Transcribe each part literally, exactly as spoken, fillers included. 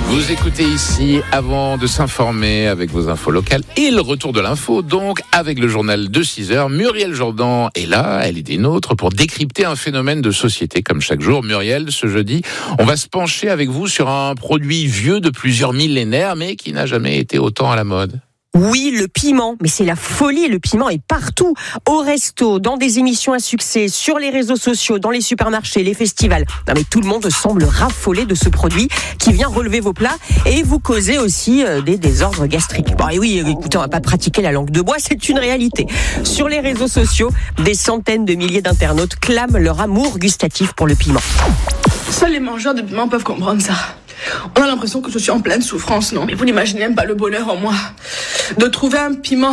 Vous écoutez ici avant de s'informer avec vos infos locales et le retour de l'info, donc avec le journal de six heures. Muriel Jourdan est là, elle est des nôtres pour décrypter un phénomène de société comme chaque jour. Muriel, ce jeudi, on va se pencher avec vous sur un produit vieux de plusieurs millénaires mais qui n'a jamais été autant à la mode. Oui, le piment, mais c'est la folie, le piment est partout, au resto, dans des émissions à succès, sur les réseaux sociaux, dans les supermarchés, les festivals. Non mais tout le monde semble raffoler de ce produit qui vient relever vos plats et vous causer aussi euh, des désordres gastriques. Bon et oui, écoutez, on va pas pratiquer la langue de bois, c'est une réalité. Sur les réseaux sociaux, des centaines de milliers d'internautes clament leur amour gustatif pour le piment. Seuls les mangeurs de piment peuvent comprendre ça. On a l'impression que je suis en pleine souffrance, non? Mais vous n'imaginez même pas le bonheur en moi de trouver un piment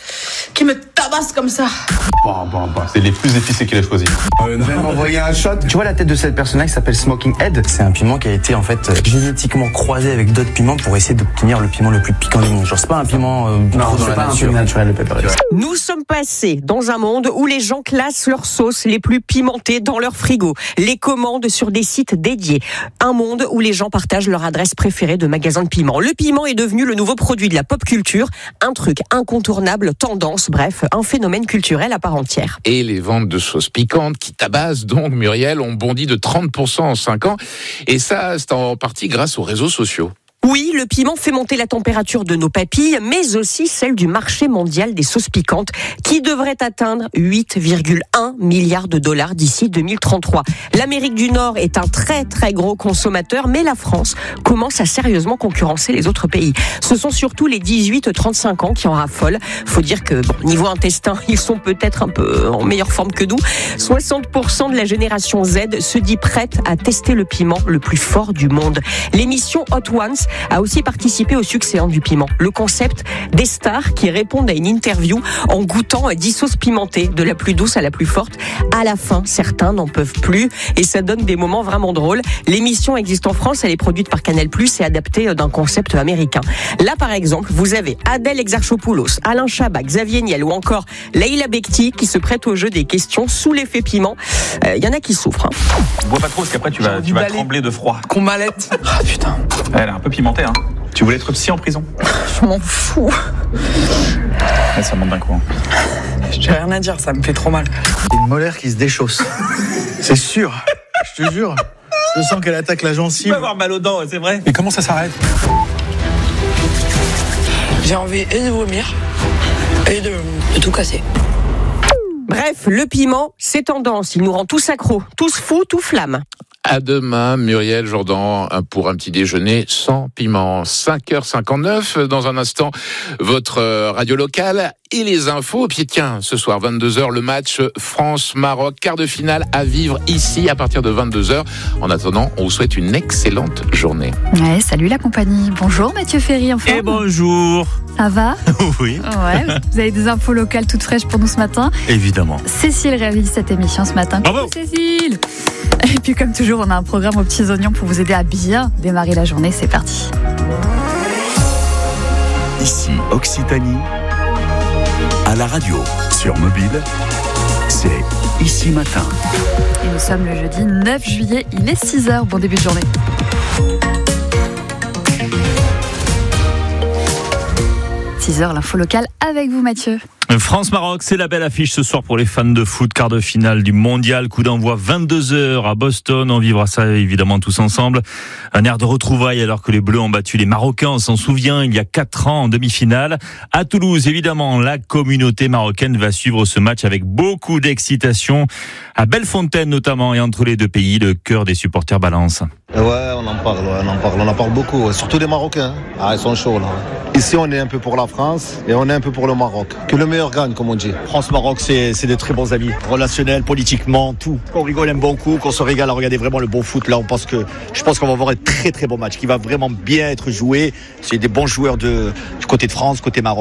qui me tabasse comme ça. Bon, bon, bon, c'est les plus épicés qu'il a choisi. Euh, non. Même envoyer un shot. Tu vois la tête de cette personne-là qui s'appelle Smoking Head. C'est un piment qui a été en fait génétiquement croisé avec d'autres piments pour essayer d'obtenir le piment le plus piquant du monde. Genre c'est pas un piment euh, non, c'est pas un piment naturel le pepper. Nous sommes passés dans un monde où les gens classent leurs sauces les plus pimentées dans leur frigo, les commandent sur des sites dédiés. Un monde où les gens partagent leur adresse préférée de magasins de piment. Le piment est devenu le nouveau produit de la pop culture, un truc incontournable, tendance, bref, un phénomène culturel à part entière. Et les ventes de sauces piquantes qui tabassent donc, Muriel, ont bondi de trente pour cent en cinq ans. Et ça, c'est en partie grâce aux réseaux sociaux. Oui, le piment fait monter la température de nos papilles, mais aussi celle du marché mondial des sauces piquantes, qui devrait atteindre huit virgule un milliards de dollars d'ici deux mille trente-trois. L'Amérique du Nord est un très très gros consommateur, mais la France commence à sérieusement concurrencer les autres pays. Ce sont surtout les dix-huit à trente-cinq ans qui en raffolent. Faut dire que, bon, niveau intestin, ils sont peut-être un peu en meilleure forme que nous. soixante pour cent de la génération Z se dit prête à tester le piment le plus fort du monde. L'émission Hot Ones a aussi participé au succès du piment. Le concept des stars qui répondent à une interview en goûtant dix sauces pimentées, de la plus douce à la plus forte. À la fin, certains n'en peuvent plus et ça donne des moments vraiment drôles. L'émission existe en France, elle est produite par Canal plus, et adaptée d'un concept américain. Là, par exemple, vous avez Adèle Exarchopoulos, Alain Chabat, Xavier Niel ou encore Leïla Bekti qui se prêtent au jeu des questions sous l'effet piment. Il euh, y en a qui souffrent. Hein. Bois pas trop parce qu'après tu vas, tu vas trembler de froid. Qu'on m'allait. Ah putain. Elle est un peu pimentée, hein. Tu voulais être psy en prison? Je m'en fous. Ouais, ça monte d'un coup. Hein. J'ai rien à dire, ça me fait trop mal. Une molaire qui se déchausse. C'est sûr. Je te jure. Je sens qu'elle attaque la gencive. Tu vas avoir mal aux dents, c'est vrai. Mais comment ça s'arrête? J'ai envie et de vomir et de, de tout casser. Bref, le piment, c'est tendance. Il nous rend tous accros, tous fous, tout flamme. À demain, Muriel Jourdan, pour un petit déjeuner sans piment. cinq heures cinquante-neuf, dans un instant, votre radio locale et les infos. Et puis tiens, ce soir, vingt-deux heures, le match France-Maroc, quart de finale à vivre ici à partir de vingt-deux heures. En attendant, on vous souhaite une excellente journée. Ouais, salut la compagnie. Bonjour Mathieu Ferry, en forme. Et bonjour. Ça va? Oui. Ouais, vous avez des infos locales toutes fraîches pour nous ce matin. Évidemment. Cécile réalise cette émission ce matin. Bravo. Coucou Cécile. Et puis comme toujours, on a un programme aux petits oignons pour vous aider à bien démarrer la journée. C'est parti. Ici Occitanie, à la radio, sur mobile, c'est Ici Matin. Et nous sommes le jeudi neuf juillet, il est six heures. Bon début de journée. six heures, l'info locale avec vous Mathieu. France-Maroc, c'est la belle affiche ce soir pour les fans de foot, quart de finale du mondial, coup d'envoi vingt-deux heures à Boston, on vivra ça évidemment tous ensemble, un air de retrouvailles alors que les Bleus ont battu les Marocains, on s'en souvient, il y a quatre ans en demi-finale. À Toulouse, évidemment, la communauté marocaine va suivre ce match avec beaucoup d'excitation, à Bellefontaine notamment, et entre les deux pays, le cœur des supporters balance. Ouais, on en parle, ouais, on en parle, on en parle beaucoup, surtout les Marocains. Ah, ils sont chauds là. Ici, on est un peu pour la France et on est un peu pour le Maroc. Que le meilleur gagne, comme on dit. France-Maroc, c'est, c'est de très bons amis. Relationnels, politiquement, tout. Qu'on rigole un bon coup, qu'on se régale à regarder vraiment le bon foot. Là, on pense que, je pense qu'on va avoir un très très bon match qui va vraiment bien être joué. C'est des bons joueurs de, du côté de France, côté Maroc.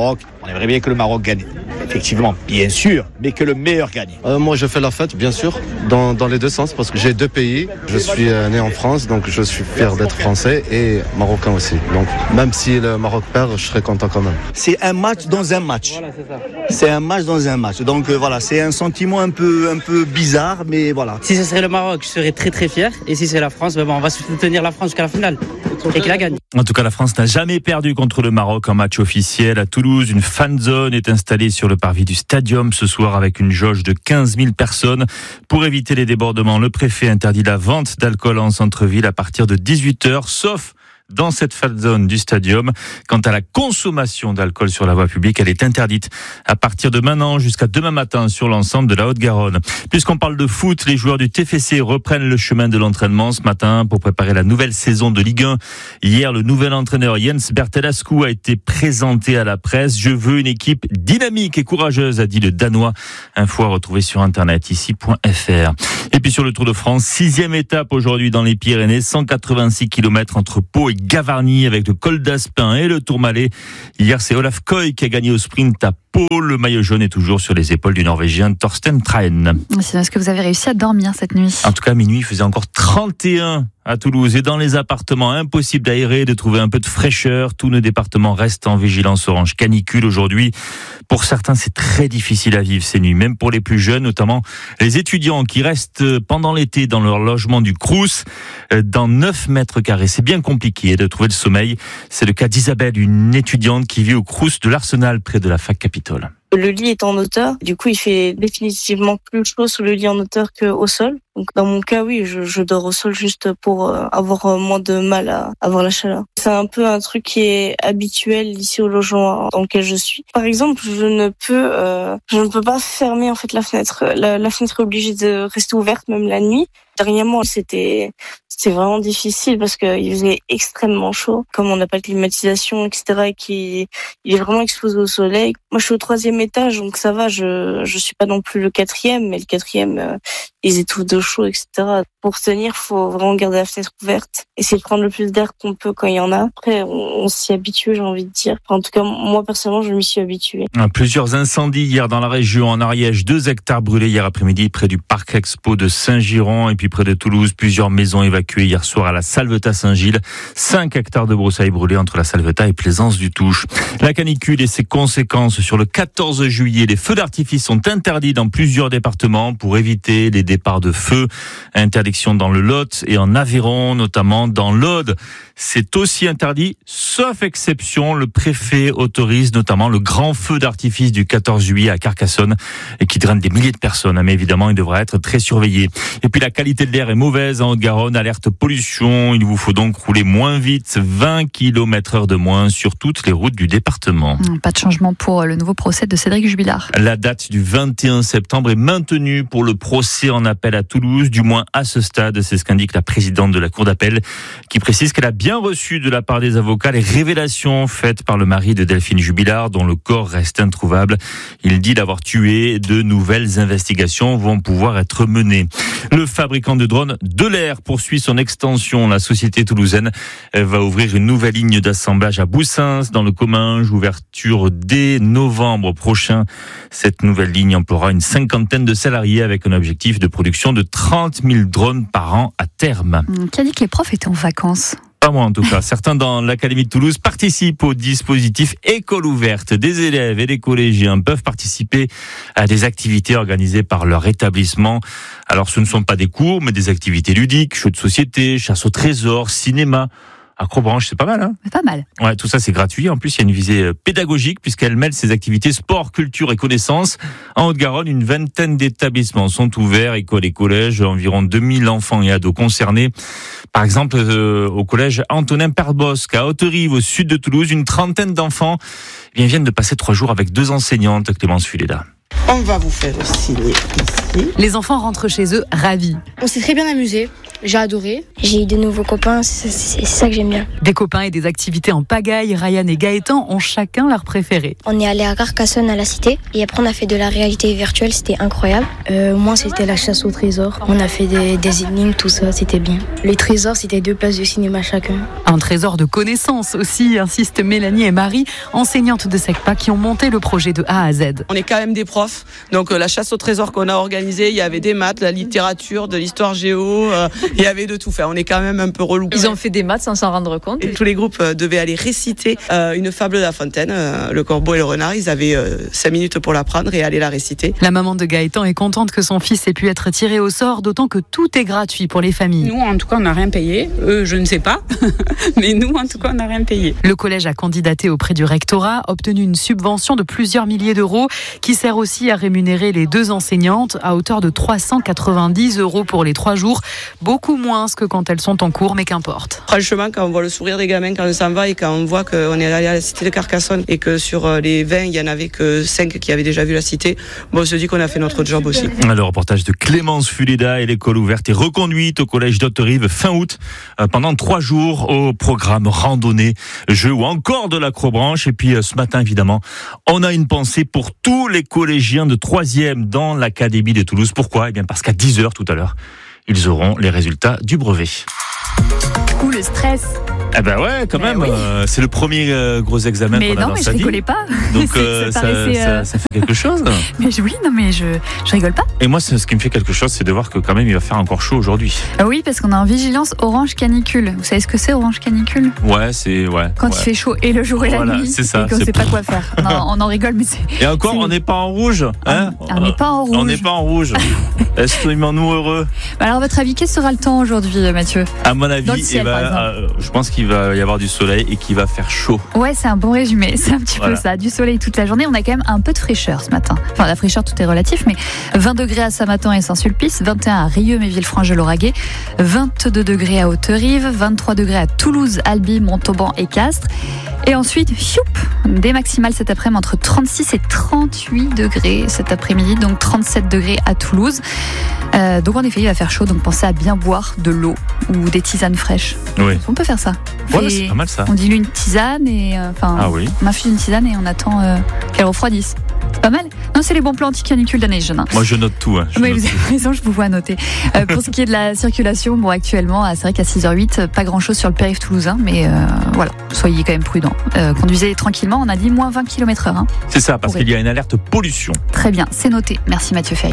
On aimerait bien que le Maroc gagne. Effectivement, bien sûr, mais que le meilleur gagne. Euh, moi, je fais la fête, bien sûr, dans, dans les deux sens, parce que j'ai deux pays. Je suis euh, né en France, donc je suis fier d'être français et marocain aussi. Donc, même si le Maroc perd, je serai content quand même. C'est un match dans un match. Voilà, c'est ça. C'est un match dans un match. Donc euh, voilà, c'est un sentiment un peu, un peu bizarre, mais voilà. Si ce serait le Maroc, je serais très très fier. Et si c'est la France, ben bon, on va soutenir la France jusqu'à la finale et qu'il la gagne. En tout cas, la France n'a jamais perdu contre le Maroc en match officiel. À Toulouse, une fan zone est installée sur le parvis du Stadium ce soir avec une jauge de quinze mille personnes. Pour éviter les débordements, le préfet interdit la vente d'alcool en centre-ville à partir de dix-huit heures, sauf dans cette fan zone du Stadium. Quant à la consommation d'alcool sur la voie publique, elle est interdite à partir de maintenant jusqu'à demain matin sur l'ensemble de la Haute-Garonne. Puisqu'on parle de foot, les joueurs du T F C reprennent le chemin de l'entraînement ce matin pour préparer la nouvelle saison de Ligue un. Hier, le nouvel entraîneur Jens Bertelascu a été présenté à la presse. Je veux une équipe dynamique et courageuse, a dit le Danois. Info à retrouver sur internet ici point f r. Et puis sur le Tour de France, sixième étape aujourd'hui dans les Pyrénées, cent quatre-vingt-six kilomètres entre Pau et Gavarnie avec le col d'Aspin et le Tourmalet. Hier, c'est Olaf Koy qui a gagné au sprint à Pau. Le maillot jaune est toujours sur les épaules du Norvégien Torsten Traen. Est-ce que vous avez réussi à dormir cette nuit ? En tout cas, à minuit, il faisait encore trente et un à Toulouse. Et dans les appartements, impossible d'aérer, de trouver un peu de fraîcheur. Tous nos départements restent en vigilance orange canicule aujourd'hui. Pour certains, c'est très difficile à vivre ces nuits, même pour les plus jeunes, notamment les étudiants qui restent pendant l'été dans leur logement du Crous, dans neuf mètres carrés. C'est bien compliqué de trouver le sommeil. C'est le cas d'Isabelle, une étudiante qui vit au Crous de l'Arsenal, près de la fac Capitole. Le lit est en hauteur, du coup il fait définitivement plus chaud sous le lit en hauteur qu'au sol. Donc dans mon cas, oui, je, je dors au sol juste pour euh, avoir moins de mal à avoir la chaleur. C'est un peu un truc qui est habituel ici au logement dans lequel je suis. Par exemple, je ne peux, euh, je ne peux pas fermer en fait la fenêtre. La, la fenêtre est obligée de rester ouverte même la nuit. Dernièrement, c'était c'était vraiment difficile parce qu'il faisait extrêmement chaud. Comme on n'a pas de climatisation, et cetera, et qui il est vraiment exposé au soleil. Moi, je suis au troisième étage, donc ça va. Je je suis pas non plus le quatrième, mais le quatrième, euh, ils étouffent de chaud, et cetera. Pour tenir, faut vraiment garder la fenêtre ouverte, essayer de prendre le plus d'air qu'on peut quand il y en a. Après, on, on s'y habitue, j'ai envie de dire. Enfin, en tout cas, moi personnellement, je m'y suis habituée. Plusieurs incendies hier dans la région, en Ariège, deux hectares brûlés hier après-midi près du parc Expo de Saint-Giron et puis près de Toulouse, plusieurs maisons évacuées hier soir à la Salvetat-Saint-Gilles. cinq hectares de broussailles brûlées entre la Salvetat et Plaisance du Touche. La canicule et ses conséquences sur le quatorze juillet. Les feux d'artifice sont interdits dans plusieurs départements pour éviter les départs de feu. Interdiction dans le Lot et en Aveyron, notamment dans l'Aude. C'est aussi interdit, sauf exception. Le préfet autorise notamment le grand feu d'artifice du quatorze juillet à Carcassonne et qui draine des milliers de personnes. Mais évidemment, il devra être très surveillé. Et puis la qualité de l'air est mauvaise en Haute-Garonne. Alerte pollution. Il vous faut donc rouler moins vite, vingt kilomètres heure de moins sur toutes les routes du département. Pas de changement pour le nouveau procès de Cédric Jubilard. La date du vingt et un septembre est maintenue pour le procès en appel à Toulouse, du moins à ce stade. C'est ce qu'indique la présidente de la Cour d'appel, qui précise qu'elle a bien reçu de la part des avocats les révélations faites par le mari de Delphine Jubilard, dont le corps reste introuvable. Il dit l'avoir tué. De nouvelles investigations vont pouvoir être menées. Le fabricant de drones Delair poursuit son extension. La société toulousaine va ouvrir une nouvelle ligne d'assemblage à Boussins, dans le Comminges, ouverture dès novembre prochain. Cette nouvelle ligne emploiera une cinquantaine de salariés avec un objectif de production de trente mille drones par an à terme. Qui a dit que les profs étaient en vacances ? Pas moi en tout cas. Certains dans l'Académie de Toulouse participent au dispositif École ouverte. Des élèves et des collégiens peuvent participer à des activités organisées par leur établissement. Alors ce ne sont pas des cours, mais des activités ludiques, jeux de société, chasse au trésor, cinéma. Acrobranche, c'est pas mal, hein? C'est pas mal. Ouais, tout ça c'est gratuit. En plus, il y a une visée pédagogique puisqu'elle mêle ses activités sport, culture et connaissances. En Haute-Garonne, une vingtaine d'établissements sont ouverts, écoles et collèges, environ deux mille enfants et ados concernés. Par exemple, euh, au collège Antonin Perbosque à Haute-Rive, au sud de Toulouse, une trentaine d'enfants eh bien, viennent de passer trois jours avec deux enseignantes, Clémence Fuleda. On va vous faire aussi ici. Les enfants rentrent chez eux ravis. On s'est très bien amusé. J'ai adoré. J'ai eu de nouveaux copains, c'est, c'est, c'est ça que j'aime bien. Des copains et des activités en pagaille, Ryan et Gaëtan ont chacun leur préféré. On est allé à Carcassonne à la Cité et après on a fait de la réalité virtuelle, c'était incroyable. Euh, moi c'était la chasse au trésor, on a fait des, des énigmes, tout ça, c'était bien. Les trésors c'était deux places de cinéma chacun. Un trésor de connaissances aussi, insistent Mélanie et Marie, enseignantes de SECPA qui ont monté le projet de A à Z. On est quand même des profs, donc euh, la chasse au trésor qu'on a organisée, il y avait des maths, de la littérature, de l'histoire géo, euh, il y avait de tout faire. On est quand même un peu relou. Ils ont fait des maths sans s'en rendre compte. Et tous les groupes euh, devaient aller réciter euh, une fable de La Fontaine, euh, le corbeau et le renard. Ils avaient euh, cinq minutes pour l'apprendre et aller la réciter. La maman de Gaëtan est contente que son fils ait pu être tiré au sort, d'autant que tout est gratuit pour les familles. Nous, en tout cas, on n'a rien payé. Eux, je ne sais pas. Mais nous, en tout cas, on n'a rien payé. Le collège a candidaté auprès du rectorat, obtenu une subvention de plusieurs milliers d'euros qui sert aussi à rémunérer les deux enseignantes à hauteur de trois cent quatre-vingt-dix euros pour les trois jours. Beaucoup moins que quand elles sont en cours, mais qu'importe. Franchement, quand on voit le sourire des gamins quand on s'en va et quand on voit qu'on est allé à la cité de Carcassonne et que sur les vingt, il n'y en avait que cinq qui avaient déjà vu la cité, bon, on se dit qu'on a fait notre job aussi. Le reportage de Clémence Fuleda et l'école ouverte et reconduite au collège d'Haute-Rive fin août pendant trois jours au programme randonnée, jeux ou encore de l'acrobranche. Et puis ce matin, évidemment, on a une pensée pour tous les collégiens de troisième dans l'académie de Toulouse. Pourquoi ? Eh bien parce qu'à dix heures tout à l'heure, ils auront les résultats du brevet. Ouh, le stress. Eh ben ouais, quand mais même. oui. Euh, c'est le premier euh, gros examen mais qu'on a non, dans mais sa je vie. rigolais pas. Donc euh, ça, paraissait, ça, euh... ça fait quelque chose. Mais je, oui, non, mais je, je rigole pas. Et moi, ce qui me fait quelque chose, c'est de voir que quand même, il va faire encore chaud aujourd'hui. Ah oui, parce qu'on est en vigilance orange canicule. Vous savez ce que c'est, orange canicule ? Ouais, c'est ouais. Quand ouais. il fait chaud et le jour et voilà, la nuit, c'est ça, et qu'on c'est sait pas... pas quoi faire. Non, on en rigole, mais c'est. Et encore, c'est... on n'est pas en rouge, hein ? On n'est pas en rouge. On n'est pas en rouge. Estimons-nous heureux. Alors, à votre avis, quel sera le temps aujourd'hui, Mathieu ? À mon avis, Dans le ciel, eh ben, euh, je pense qu'il va y avoir du soleil et qu'il va faire chaud. Ouais, c'est un bon résumé. C'est un petit voilà. peu ça. Du soleil toute la journée. On a quand même un peu de fraîcheur ce matin. Enfin, la fraîcheur, tout est relatif, mais vingt degrés à Samatan et Saint-Sulpice, vingt et un à Rieux, et Villefranche-de-Lauragais, vingt-deux degrés à Haute-Rive, vingt-trois degrés à Toulouse, Albi, Montauban et Castres. Et ensuite, choup, des maximales cet après-midi entre trente-six et trente-huit degrés cet après-midi, donc trente-sept degrés à Toulouse. Euh, donc en effet, il va faire chaud, donc pensez à bien boire de l'eau ou des tisanes fraîches. Oui. On peut faire ça. Voilà, c'est pas mal ça. On dilue une tisane et enfin, euh, ah oui. on infuse une tisane et on attend euh, qu'elle refroidisse. C'est pas mal. Non, c'est les bons plans anti-canicule d'Anaïs Genin. Moi, je note tout. Hein. Je oui, note vous avez tout. raison, je vous vois noter. Euh, pour ce qui est de la circulation, bon, actuellement, c'est vrai qu'à six heures huit, pas grand-chose sur le périph' toulousain, mais euh, voilà, soyez quand même prudents. Euh, conduisez tranquillement, on a dit moins vingt kilomètres heure. Hein, c'est ça, parce qu'il y a une alerte pollution. Très bien, c'est noté. Merci Mathieu Fay.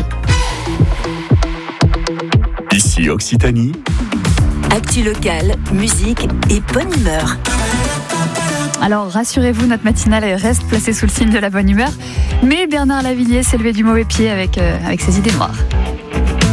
Ici Occitanie. Actu locale, musique et bonne humeur. Alors rassurez-vous, notre matinale reste placée sous le signe de la bonne humeur. Mais Bernard Lavilliers s'est levé du mauvais pied avec, euh, avec ses idées noires.